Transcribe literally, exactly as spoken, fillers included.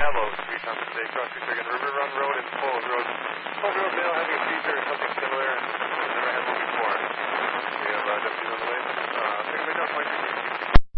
Bravo, three times a day, cross Michigan River Run Road and Falls Road. Falls Road Vale having a seizure or something similar.